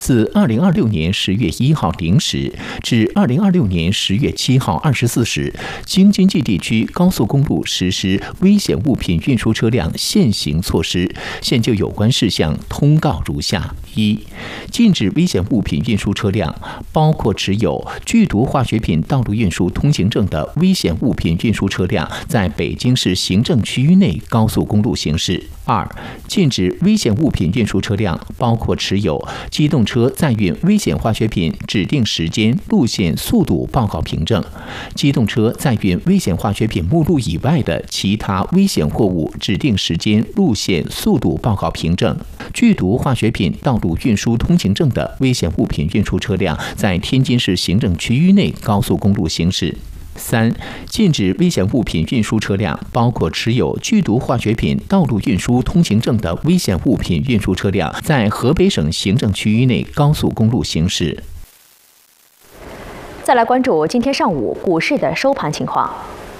自2026年10月1号0时至2026年10月7号24时，京津冀地区高速公路实施危险物品运输车辆限行措施，现就有关事项通告如下：一、禁止危险物品运输车辆，包括持有剧毒化学品道路运输通行证的危险物品运输车辆，在北京市行政区域内高速公路行驶。二、禁止危险物品运输车辆，包括持有机动车载运危险化学品指定时间、路线、速度报告凭证，机动车载运危险化学品目录以外的其他危险货物指定时间、路线、速度报告凭证，剧毒化学品道路运输通行证的危险物品运输车辆，在天津市行政区域内高速公路行驶。三、禁止危险物品运输车辆，包括持有剧毒化学品道路运输通行证的危险物品运输车辆，在河北省行政区域内高速公路行驶。 再来关注今天上午股市的收盘情况。